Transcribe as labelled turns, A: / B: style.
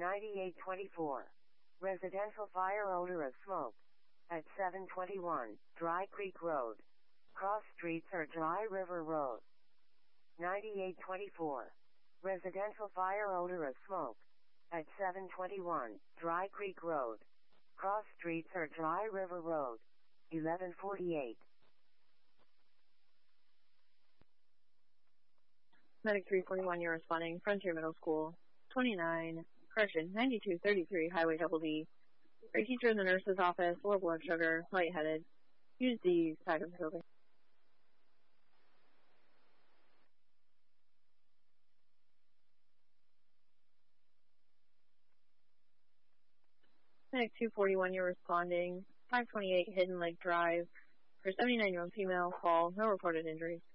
A: 9824. Residential fire, odor of smoke. At 721, Dry Creek Road. Cross streets or Dry River Road. 9824. Residential fire, odor of smoke. At 721, Dry Creek Road. Cross streets or Dry River Road. 1148.
B: Medic 341, you're responding. Frontier Middle School. 9233 Highway Double D. Our teacher in the nurse's office, low blood sugar, lightheaded. Use the side of the building. Medic 241, you're responding. 528 Hidden Lake Drive. For 79-year-old female, fall, no reported injuries.